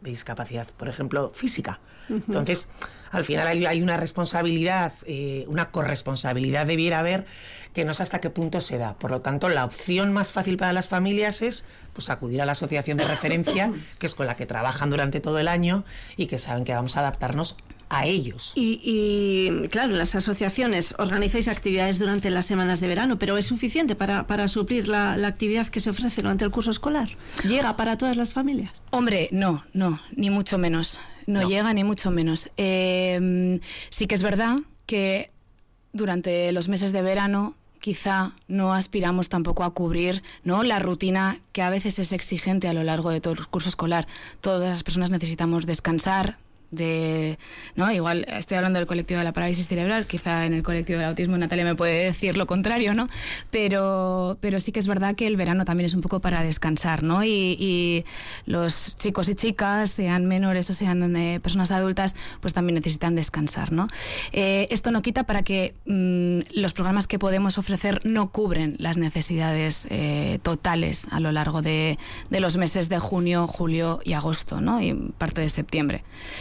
de discapacidad, por ejemplo, física. Entonces, al final hay una responsabilidad, una corresponsabilidad debiera haber, que no sé hasta qué punto se da. Por lo tanto, la opción más fácil para las familias es pues acudir a la asociación de referencia, que es con la que trabajan durante todo el año y que saben que vamos a adaptarnos a ellos. Y claro, las asociaciones organizáis actividades durante las semanas de verano, pero ¿es suficiente para suplir la actividad que se ofrece durante el curso escolar? ¿Llega para todas las familias? Hombre, no, ni mucho menos. No llega ni mucho menos. Sí que es verdad que durante los meses de verano quizá no aspiramos tampoco a cubrir, ¿no?, la rutina que a veces es exigente a lo largo de todo el curso escolar. Todas las personas necesitamos descansar, ¿no? Igual estoy hablando del colectivo de la parálisis cerebral, quizá en el colectivo del autismo Natalia me puede decir lo contrario, ¿no? Pero sí que es verdad que el verano también es un poco para descansar, ¿no? Y los chicos y chicas, sean menores o sean personas adultas, pues también necesitan descansar, ¿no? Esto no quita para que los programas que podemos ofrecer no cubren las necesidades totales a lo largo de los meses de junio, julio y agosto, ¿no? Y parte de septiembre.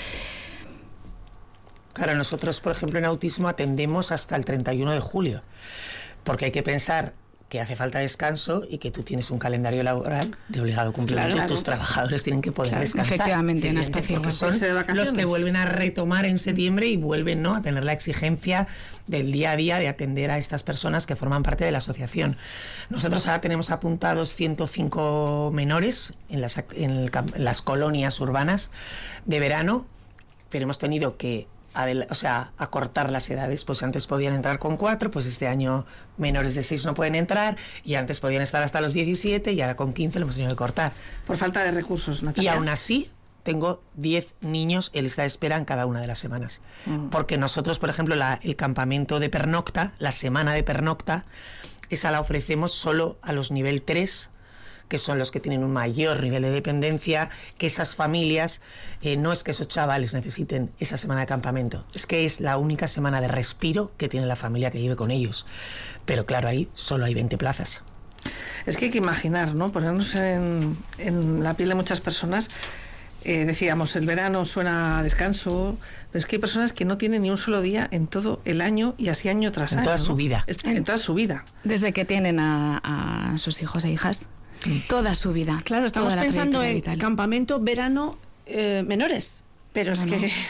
Claro, nosotros, por ejemplo, en autismo atendemos hasta el 31 de julio, porque hay que pensar que hace falta descanso y que tú tienes un calendario laboral de obligado cumplimiento, y tus trabajadores tienen que poder descansar. Efectivamente, en espacio. Porque son los que vuelven a retomar en septiembre y vuelven, ¿no?, a tener la exigencia del día a día de atender a estas personas que forman parte de la asociación. Nosotros ahora tenemos apuntados 105 menores en las colonias urbanas de verano, pero hemos tenido que acortar las edades. Pues antes podían entrar con 4, pues este año menores de 6 no pueden entrar, y antes podían estar hasta los 17 y ahora con 15 lo hemos tenido que cortar. Por falta de recursos, Natalia. Y aún así tengo 10 niños en lista de espera en cada una de las semanas. Porque nosotros, por ejemplo, el campamento de pernocta, la semana de pernocta, esa la ofrecemos solo a los nivel 3, que son los que tienen un mayor nivel de dependencia, que esas familias, no es que esos chavales necesiten esa semana de campamento, es que es la única semana de respiro que tiene la familia que vive con ellos. Pero claro, ahí solo hay 20 plazas. Es que hay que imaginar, ¿no?, ponernos en la piel de muchas personas. Decíamos, el verano suena a descanso, pero es que hay personas que no tienen ni un solo día en todo el año, y así año tras año. En toda su vida. En toda su vida. Desde que tienen a sus hijos e hijas. Toda su vida. Claro, estamos pensando en campamento, verano, menores. Pero es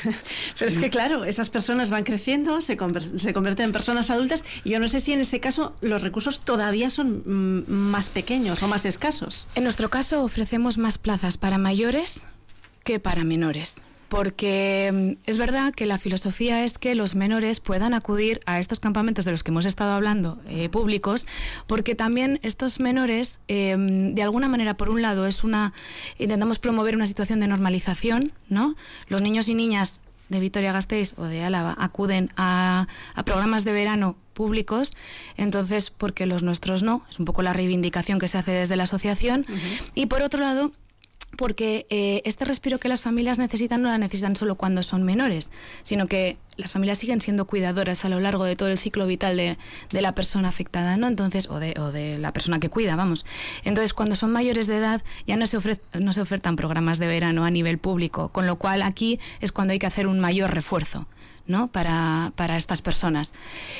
que claro, esas personas van creciendo, se convierten en personas adultas, y yo no sé si en este caso los recursos todavía son más pequeños o más escasos. En nuestro caso ofrecemos más plazas para mayores que para menores. Porque es verdad que la filosofía es que los menores puedan acudir a estos campamentos de los que hemos estado hablando, públicos, porque también estos menores, de alguna manera, por un lado, intentamos promover una situación de normalización, ¿no? Los niños y niñas de Vitoria-Gasteiz o de Álava acuden a programas de verano públicos, entonces, porque los nuestros no, es un poco la reivindicación que se hace desde la asociación. Y por otro lado, porque este respiro que las familias necesitan no la necesitan solo cuando son menores, sino que las familias siguen siendo cuidadoras a lo largo de todo el ciclo vital de la persona afectada, ¿no? Entonces, o de la persona que cuida, vamos. Entonces, cuando son mayores de edad, ya no se ofertan programas de verano a nivel público, con lo cual aquí es cuando hay que hacer un mayor refuerzo, ¿no?, para estas personas.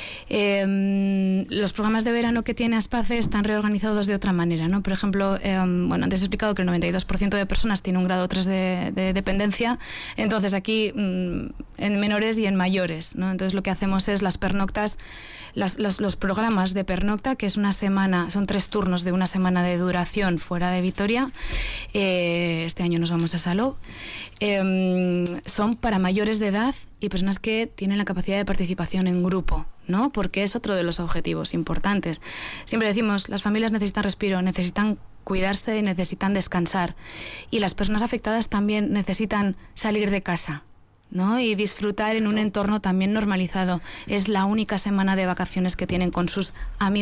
Los programas de verano que tiene ASPACE están reorganizados de otra manera, ¿no? Por ejemplo, antes he explicado que el 92% de personas tiene un grado 3 de dependencia, entonces aquí en menores y en mayores, ¿no? Entonces lo que hacemos es las pernoctas, los programas de pernocta, que es una semana, son 3 turnos de una semana de duración fuera de Vitoria. Este año nos vamos a Salou. Son para mayores de edad y personas que tienen la capacidad de participación en grupo, ¿no? Porque es otro de los objetivos importantes. Siempre decimos, las familias necesitan respiro, necesitan cuidarse, necesitan descansar, y las personas afectadas también necesitan salir de casa, ¿no?, y disfrutar en un entorno también normalizado. Es la única semana de vacaciones que tienen con sus amigos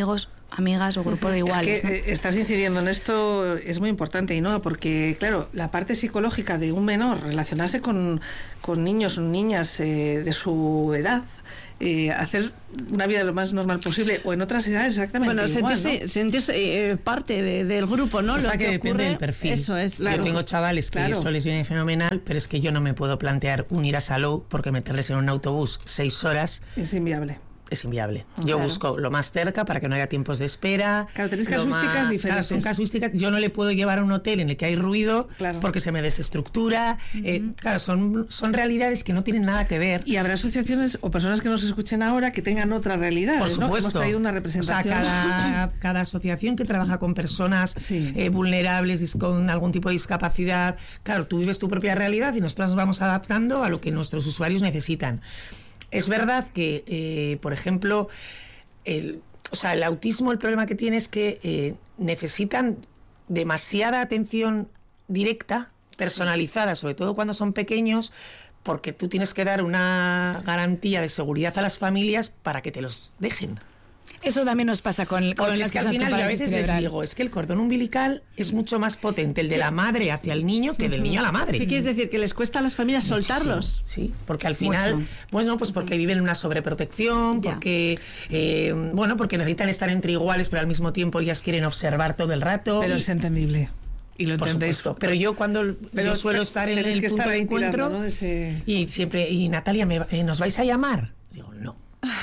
amigas o grupo de iguales. Es que, estás incidiendo en esto, es muy importante, y no, porque claro, la parte psicológica de un menor, relacionarse con niños o niñas de su edad, hacer una vida lo más normal posible, o en otras edades exactamente igual, sentirse parte del grupo, ¿no? O sea, lo que depende ocurre, del perfil. Eso es, claro. Yo tengo chavales que eso les viene fenomenal, pero es que yo no me puedo plantear ir a Salou porque meterles en un autobús 6 horas es inviable. Es inviable. Yo busco lo más cerca para que no haya tiempos de espera. Claro, tenéis casuísticas diferentes. Claro, son casuísticas. Yo no le puedo llevar a un hotel en el que hay ruido porque se me desestructura. Claro, son realidades que no tienen nada que ver. Y habrá asociaciones o personas que nos escuchen ahora que tengan otra realidad. Por supuesto. ¿no? Hemos traído una representación. O sea, cada asociación que trabaja con personas vulnerables, con algún tipo de discapacidad, claro, tú vives tu propia realidad y nosotros nos vamos adaptando a lo que nuestros usuarios necesitan. Es verdad que, por ejemplo, el autismo, el problema que tiene es que necesitan demasiada atención directa, personalizada, sobre todo cuando son pequeños, porque tú tienes que dar una garantía de seguridad a las familias para que te los dejen. Eso también nos pasa con las es que al final yo a veces les digo, es que el cordón umbilical es mucho más potente el de la madre hacia el niño que del niño a la madre. ¿Qué quieres decir? ¿Que les cuesta a las familias soltarlos? Sí, porque al final, pues porque viven en una sobreprotección, porque porque necesitan estar entre iguales, pero al mismo tiempo ellas quieren observar todo el rato. Pero es entendible. Y lo entendéis. Pero yo yo suelo estar en el punto de encuentro, ¿no? Y siempre, Natalia, ¿nos vais a llamar? Digo, no.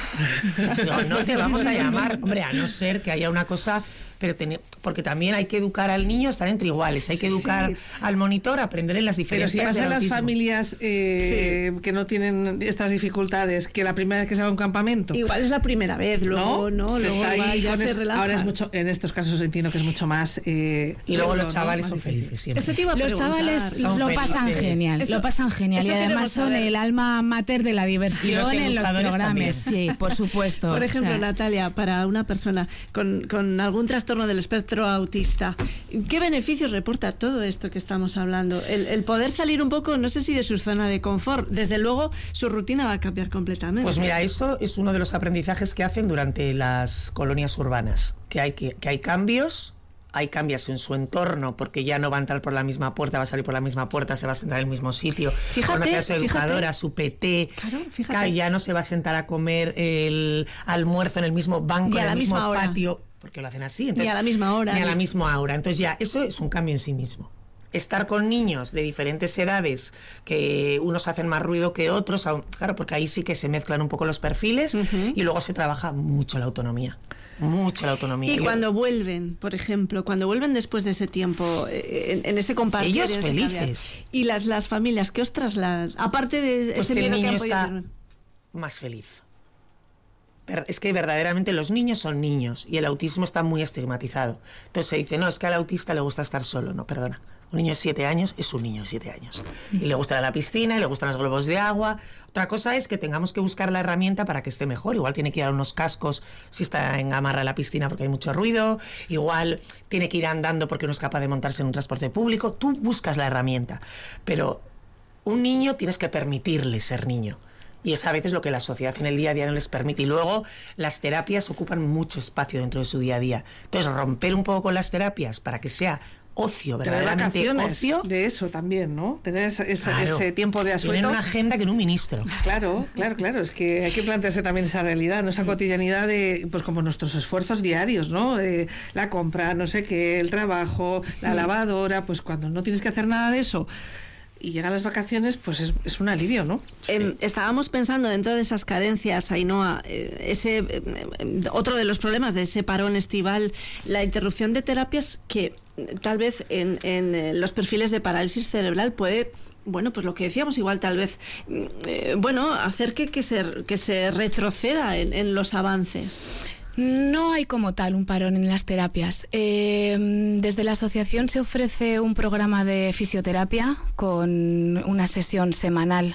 No te vamos a llamar, hombre, a no ser que haya una cosa, pero porque también hay que educar al niño a estar entre iguales, hay que educar al monitor a aprender en las diferencias. Pero si pasa en las familias que no tienen estas dificultades, que la primera vez que se va a un campamento, igual es la primera vez, luego luego ya se relaja. Ahora es mucho, en estos casos entiendo que es mucho más y luego los chavales son felices siempre. Los chavales lo pasan genial, y además son el alma mater de la diversión en los programas también. Sí, por supuesto. Por ejemplo, Natalia, para una persona con algún trastorno del espectro autista, ¿qué beneficios reporta todo esto que estamos hablando? El poder salir un poco, no sé si de su zona de confort, desde luego su rutina va a cambiar completamente. Pues mira, eso es uno de los aprendizajes que hacen durante las colonias urbanas, que hay cambios. Hay cambios en su entorno porque ya no va a entrar por la misma puerta, va a salir por la misma puerta, se va a sentar en el mismo sitio, conoce a su educadora, a su PT, ya no se va a sentar a comer el almuerzo en el mismo banco, en el mismo patio, porque lo hacen así. Entonces, ni a la misma hora. Ni a la misma hora. Entonces ya, eso es un cambio en sí mismo. Estar con niños de diferentes edades, que unos hacen más ruido que otros, claro, porque ahí sí que se mezclan un poco los perfiles y luego se trabaja mucho la autonomía. Y cuando vuelven, por ejemplo, después de ese tiempo, en ese compartir, ellos felices. Y las familias, ¿qué os trasladan? Aparte de pues ese que el niño que está más feliz. Es que verdaderamente los niños son niños y el autismo está muy estigmatizado. Entonces se dice, no, es que al autista le gusta estar solo. No, perdona. Un niño de 7 años es un niño de 7 años. Y le gusta la piscina, y le gustan los globos de agua. Otra cosa es que tengamos que buscar la herramienta para que esté mejor. Igual tiene que ir a unos cascos si está en amarra a la piscina porque hay mucho ruido. Igual tiene que ir andando porque no es capaz de montarse en un transporte público. Tú buscas la herramienta. Pero un niño tienes que permitirle ser niño. Y es a veces lo que la sociedad en el día a día no les permite. Y luego las terapias ocupan mucho espacio dentro de su día a día. Entonces romper un poco con las terapias para que sea ocio, verdaderamente ocio. De eso también, ¿no? Tener ese tiempo de asueto. Tienen una agenda que en un ministro. Claro. Es que hay que plantearse también esa realidad, ¿no? Esa cotidianidad de, pues como nuestros esfuerzos diarios, ¿no? La compra, no sé qué, el trabajo, la lavadora, pues cuando no tienes que hacer nada de eso y llegan las vacaciones, pues es un alivio, ¿no? Sí. Estábamos pensando dentro de esas carencias, Ainhoa, otro de los problemas de ese parón estival, la interrupción de terapias que tal vez en los perfiles de parálisis cerebral puede, bueno, pues lo que decíamos, igual tal vez, hacer que se retroceda en los avances. No hay como tal un parón en las terapias. Desde la asociación se ofrece un programa de fisioterapia con una sesión semanal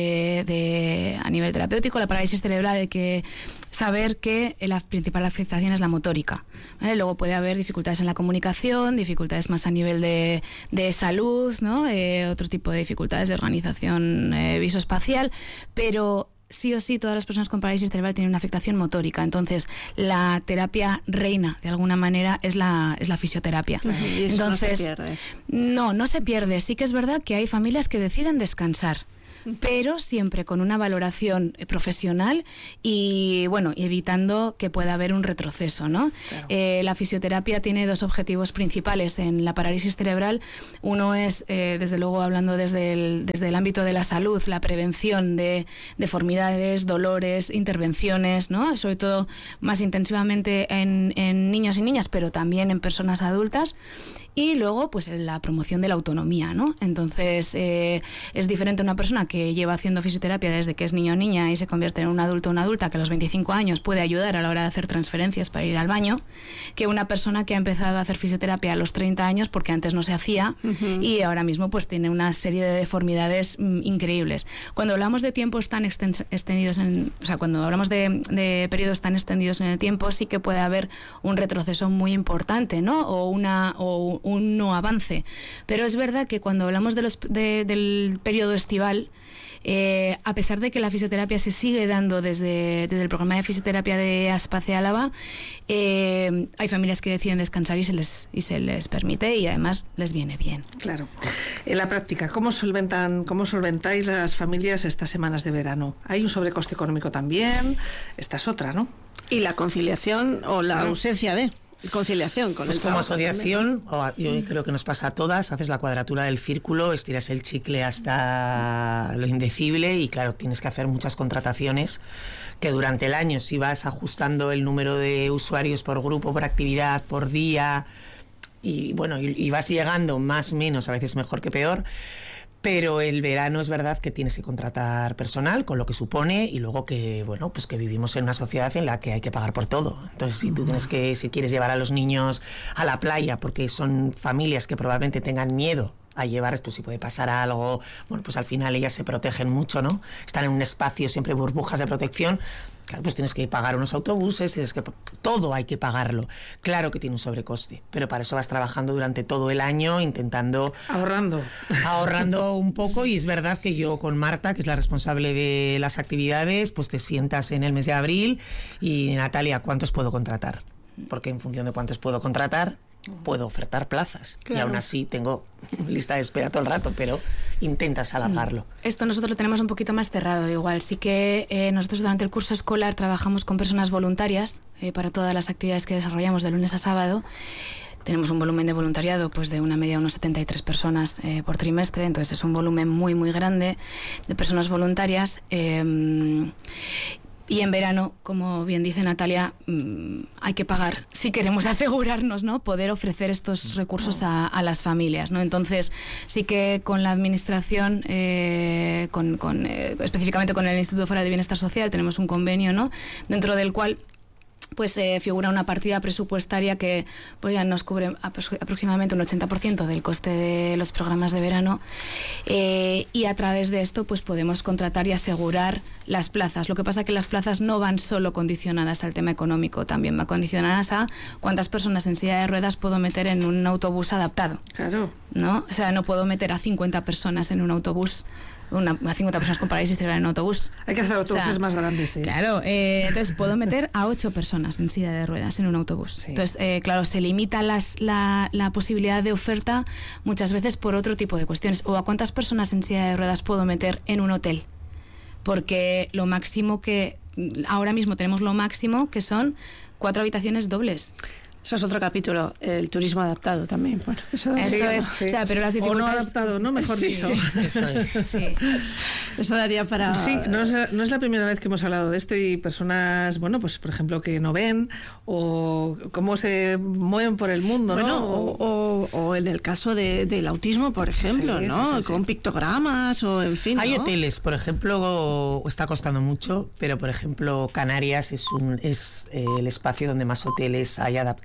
a nivel terapéutico. La parálisis cerebral hay que saber que la principal afectación es la motórica, ¿vale? Luego puede haber dificultades en la comunicación, dificultades más a nivel de salud, ¿no? Otro tipo de dificultades de organización visoespacial, pero sí o sí todas las personas con parálisis cerebral tienen una afectación motórica, entonces la terapia reina de alguna manera es la fisioterapia. Y eso entonces, no se pierde. No se pierde. Sí que es verdad que hay familias que deciden descansar, pero siempre con una valoración profesional y bueno, evitando que pueda haber un retroceso, ¿no? Claro. La fisioterapia tiene dos objetivos principales en la parálisis cerebral. Uno es, desde luego, hablando desde el ámbito de la salud, la prevención de deformidades, dolores, intervenciones, ¿no? Sobre todo más intensivamente en niños y niñas, pero también en personas adultas. Y luego, pues la promoción de la autonomía, ¿no? Entonces, es diferente una persona que lleva haciendo fisioterapia desde que es niño o niña y se convierte en un adulto o una adulta que a los 25 años puede ayudar a la hora de hacer transferencias para ir al baño, que una persona que ha empezado a hacer fisioterapia a los 30 años porque antes no se hacía y ahora mismo pues tiene una serie de deformidades increíbles. Cuando hablamos de tiempos tan extendidos, cuando hablamos de periodos tan extendidos en el tiempo, sí que puede haber un retroceso muy importante, ¿no? O un no avance. Pero es verdad que cuando hablamos del periodo estival, a pesar de que la fisioterapia se sigue dando desde el programa de fisioterapia de Aspace Álava, hay familias que deciden descansar y se les permite y además les viene bien. Claro. En la práctica, ¿cómo solventáis las familias estas semanas de verano? ¿Hay un sobrecoste económico también? Esta es otra, ¿no? Y la conciliación o la ausencia de conciliación con pues el como trabajo asociación, yo creo que nos pasa a todas, haces la cuadratura del círculo, estiras el chicle hasta lo indecible y claro, tienes que hacer muchas contrataciones que durante el año, si vas ajustando el número de usuarios por grupo, por actividad, por día y bueno, y vas llegando más o menos, a veces mejor que peor. Pero el verano es verdad que tienes que contratar personal, con lo que supone, y luego que, bueno, pues que vivimos en una sociedad en la que hay que pagar por todo. Entonces, si tú si quieres llevar a los niños a la playa, porque son familias que probablemente tengan miedo a llevar, pues si puede pasar algo, bueno, pues al final ellas se protegen mucho, ¿no? Están en un espacio, siempre burbujas de protección. Claro, pues tienes que pagar unos autobuses, todo hay que pagarlo. Claro que tiene un sobrecoste, pero para eso vas trabajando durante todo el año intentando... Ahorrando un poco, y es verdad que yo con Marta, que es la responsable de las actividades, pues te sientas en el mes de abril y Natalia, ¿cuántos puedo contratar? Porque en función de cuántos puedo contratar, puedo ofertar plazas. Claro. Y aún así tengo lista de espera todo el rato, pero intentas alargarlo. Esto nosotros lo tenemos un poquito más cerrado igual. Sí que nosotros durante el curso escolar trabajamos con personas voluntarias para todas las actividades que desarrollamos de lunes a sábado. Tenemos un volumen de voluntariado pues de una media de unos 73 personas por trimestre, entonces es un volumen muy muy grande de personas voluntarias. Y en verano, como bien dice Natalia, hay que pagar si queremos asegurarnos, ¿no? Poder ofrecer estos recursos a las familias, ¿no? Entonces, sí que con la administración, específicamente con el Instituto Foral de Bienestar Social, tenemos un convenio, ¿no? Dentro del cual pues figura una partida presupuestaria que pues ya nos cubre aproximadamente un 80% del coste de los programas de verano, y a través de esto pues podemos contratar y asegurar las plazas. Lo que pasa es que las plazas no van solo condicionadas al tema económico, también van condicionadas a cuántas personas en silla de ruedas puedo meter en un autobús adaptado. Claro. ¿No? O sea, no puedo meter a 50 personas en un autobús, a 50 personas con parálisis cerebral en autobús. Hay que hacer autobuses más grandes, sí. Claro, entonces puedo meter a 8 personas en silla de ruedas en un autobús. Sí. Entonces, claro, se limita la posibilidad de oferta muchas veces por otro tipo de cuestiones. O a cuántas personas en silla de ruedas puedo meter en un hotel. Porque lo máximo que... Ahora mismo tenemos lo máximo que son 4 habitaciones dobles. Eso es otro capítulo, el turismo adaptado también. Bueno, eso es, sí. O sea, pero las dificultades... O no adaptado, ¿no? Mejor dicho. Sí. Eso es. Sí. Eso daría para... Sí, no es la primera vez que hemos hablado de esto, y personas, bueno, pues por ejemplo, que no ven, o cómo se mueven por el mundo, bueno, ¿no? O en el caso del autismo, por ejemplo, sí, ¿no? Sí. Con pictogramas, o en fin, Hay ¿no? hoteles, por ejemplo, está costando mucho, pero por ejemplo, Canarias es el espacio donde más hoteles hay adaptados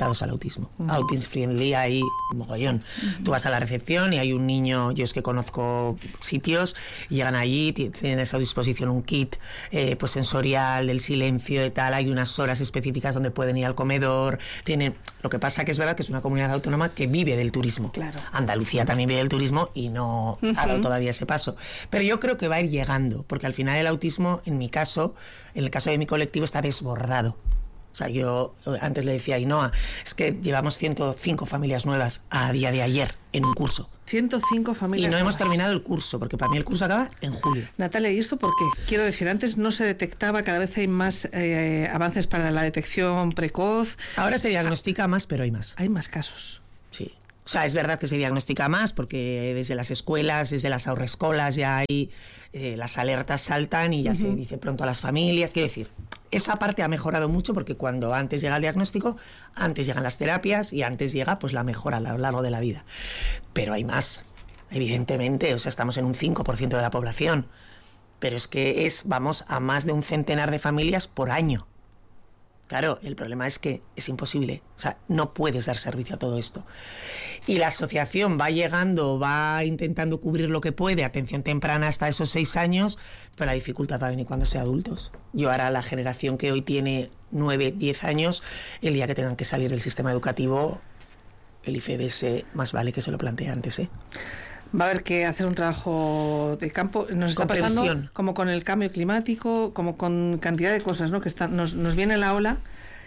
orientados al autismo. Autism Friendly hay mogollón. Tú vas a la recepción y hay un niño, yo es que conozco sitios, y llegan allí, tienen a su disposición un kit pues sensorial, del silencio y tal, hay unas horas específicas donde pueden ir al comedor, lo que pasa que es verdad que es una comunidad autónoma que vive del turismo. Claro. Andalucía también vive del turismo y no ha dado todavía ese paso. Pero yo creo que va a ir llegando, porque al final el autismo, en el caso de mi colectivo, está desbordado. O sea, yo antes le decía a Ainhoa, es que llevamos 105 familias nuevas a día de ayer en un curso. 105 familias y no nuevas. hemos terminado el curso, porque para mí el curso acaba en julio. Natalia, ¿y esto por qué? Quiero decir, antes no se detectaba, cada vez hay más avances para la detección precoz. Ahora se diagnostica más, pero hay más. Hay más casos. Sí. O sea, es verdad que se diagnostica más porque desde las escuelas, desde las haurrescolas ya hay las alertas saltan y ya se dice pronto a las familias. Quiero decir, esa parte ha mejorado mucho porque cuando antes llega el diagnóstico, antes llegan las terapias y antes llega pues la mejora a lo largo de la vida. Pero hay más, evidentemente. O sea, estamos en un 5% de la población. Pero es que vamos a más de un centenar de familias por año. Claro, el problema es que es imposible, o sea, no puedes dar servicio a todo esto. Y la asociación va llegando, va intentando cubrir lo que puede, atención temprana hasta esos 6 años, pero la dificultad va a venir cuando sea adultos. Yo ahora la generación que hoy tiene 9, 10 años, el día que tengan que salir del sistema educativo, el IFEBS más vale que se lo plantee antes, ¿eh? Va a haber que hacer un trabajo de campo. Nos está pasando como con el cambio climático, como con cantidad de cosas, ¿no? Que nos viene la ola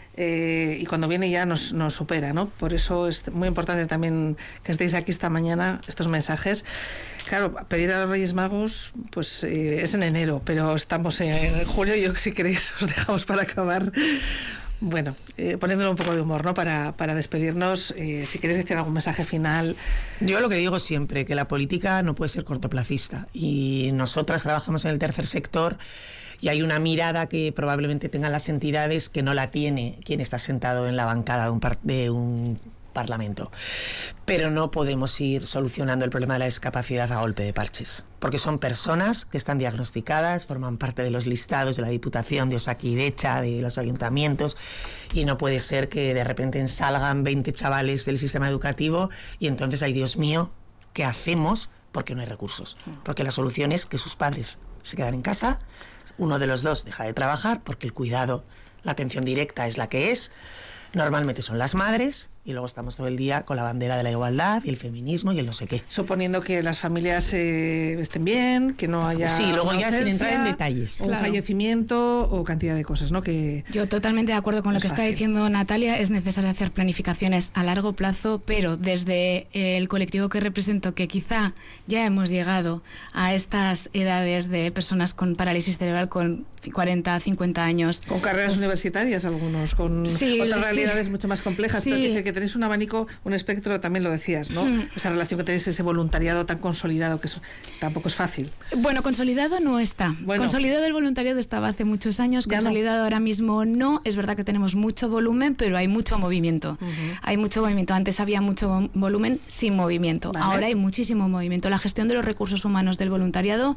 y cuando viene ya nos supera, ¿no? Por eso es muy importante también que estéis aquí esta mañana, estos mensajes. Claro, pedir a los Reyes Magos pues es en enero, pero estamos en julio. Yo, si queréis, os dejamos para acabar. Bueno, poniéndole un poco de humor, ¿no? Para despedirnos, si queréis decir algún mensaje final. Yo lo que digo siempre, que la política no puede ser cortoplacista, y nosotras trabajamos en el tercer sector y hay una mirada que probablemente tengan las entidades que no la tiene quien está sentado en la bancada de un Parlamento. Pero no podemos ir solucionando el problema de la discapacidad a golpe de parches, porque son personas que están diagnosticadas, forman parte de los listados de la Diputación, de Osakidetza, de los ayuntamientos, y no puede ser que de repente salgan 20 chavales del sistema educativo y entonces, ay Dios mío, ¿qué hacemos? Porque no hay recursos. Porque la solución es que sus padres se quedan en casa, uno de los dos deja de trabajar porque el cuidado, la atención directa es la que es. Normalmente son las madres y luego estamos todo el día con la bandera de la igualdad y el feminismo y el no sé qué. Suponiendo que las familias estén bien, que no haya sí, luego ya ausencia, sin entrar en detalles. Un fallecimiento o cantidad de cosas, ¿no? Que yo totalmente de acuerdo con lo que está diciendo Natalia. Es necesario hacer planificaciones a largo plazo, pero desde el colectivo que represento, que quizá ya hemos llegado a estas edades de personas con parálisis cerebral con 40, 50 años. Con carreras universitarias algunos, con otras realidades mucho más complejas. Sí. Pero que tenéis un abanico, un espectro, también lo decías, ¿no? Esa relación que tenéis, ese voluntariado tan consolidado, que tampoco es fácil. Bueno, consolidado no está. Bueno, consolidado el voluntariado estaba hace muchos años, consolidado ahora mismo no. Es verdad que tenemos mucho volumen, pero hay mucho movimiento. Hay mucho movimiento. Antes había mucho volumen sin movimiento. Vale. Ahora hay muchísimo movimiento. La gestión de los recursos humanos del voluntariado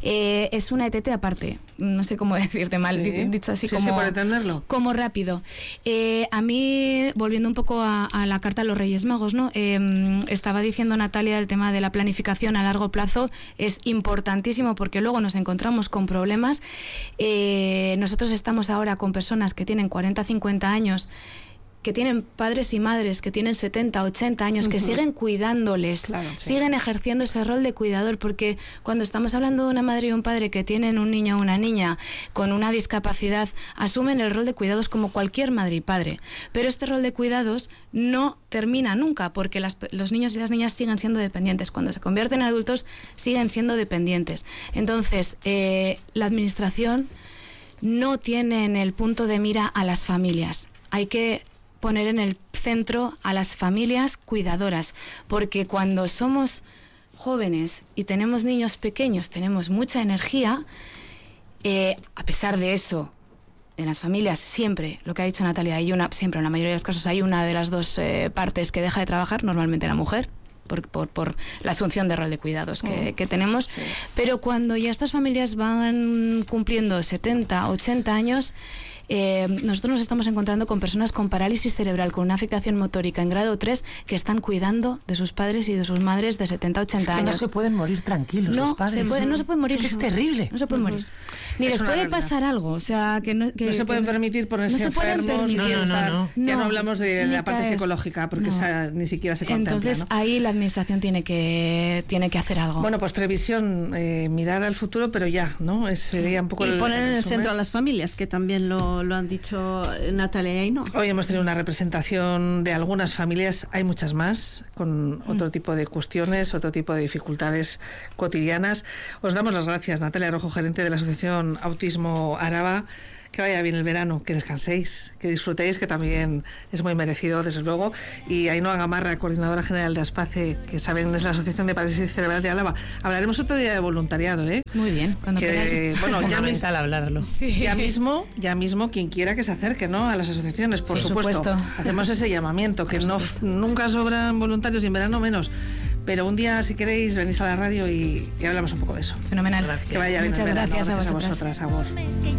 es una ETT aparte. No sé cómo decirte mal, dicho así como, por entenderlo. Como rápido. A mí, volviendo un poco a la carta a los Reyes Magos, ¿no? Estaba diciendo Natalia, el tema de la planificación a largo plazo es importantísimo porque luego nos encontramos con problemas. Nosotros estamos ahora con personas que tienen 40, 50 años, que tienen padres y madres que tienen 70, 80 años, que siguen cuidándoles, siguen ejerciendo ese rol de cuidador, porque cuando estamos hablando de una madre y un padre que tienen un niño o una niña con una discapacidad, asumen el rol de cuidados como cualquier madre y padre, pero este rol de cuidados no termina nunca, porque los niños y las niñas siguen siendo dependientes. Cuando se convierten en adultos, siguen siendo dependientes. Entonces, la administración no tiene en el punto de mira a las familias. Hay que poner en el centro a las familias cuidadoras, porque cuando somos jóvenes y tenemos niños pequeños, tenemos mucha energía, a pesar de eso, en las familias siempre, lo que ha dicho Natalia, siempre en la mayoría de los casos hay una de las dos partes que deja de trabajar, normalmente la mujer, por la asunción de rol de cuidados que tenemos, pero cuando ya estas familias van cumpliendo 70, 80 años, nosotros nos estamos encontrando con personas con parálisis cerebral, con una afectación motórica en grado 3, que están cuidando de sus padres y de sus madres de 70, 80 años. No se pueden morir tranquilos los padres. No se pueden morir. Es terrible. No se pueden morir. Ni les puede pasar algo. O sea, no se pueden permitir ponerse enfermos. Ya no hablamos de la parte psicológica, porque esa ni siquiera se contempla. Entonces, ahí la administración tiene que hacer algo. Bueno, pues previsión, mirar al futuro, pero ya, ¿no? Sería un poco y poner en el centro a las familias, que también lo han dicho Natalia y no. Hoy hemos tenido una representación de algunas familias, hay muchas más, con otro tipo de cuestiones, otro tipo de dificultades cotidianas. Os damos las gracias, Natalia Rojo, gerente de la Asociación Autismo Araba. Que vaya bien el verano, que descanséis, que disfrutéis, que también es muy merecido, desde luego. Y Ainhoa Gamarra, coordinadora general de ASPACE, que saben es la Asociación de Parálisis Cerebral de Álava. Hablaremos otro día de voluntariado, ¿eh? Muy bien, cuando queráis. Bueno, hablarlo. Sí. Ya mismo, quien quiera que se acerque, ¿no?, a las asociaciones, por supuesto. Hacemos ese llamamiento, que nunca sobran voluntarios y en verano menos. Pero un día, si queréis, venís a la radio y hablamos un poco de eso. Fenomenal. Que vaya bien. Muchas gracias a vosotras. Agur.